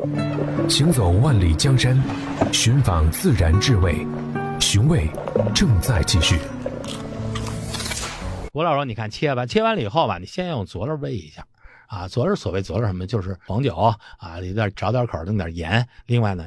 行走万里江山，寻访自然智慧，寻味正在继续。 吴老师，你看切完了以后吧，你先用佐料煨一下啊。佐料所谓佐料什么，就是黄酒啊，里边找点口，弄点盐。另外呢，